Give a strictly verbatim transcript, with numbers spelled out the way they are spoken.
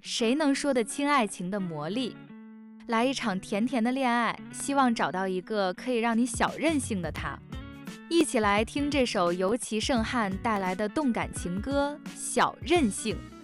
谁能说得清爱情的魔力？来一场甜甜的恋爱，希望找到一个可以让你小任性的他。一起来听这首由齐胜汉带来的动感情歌《小任性》。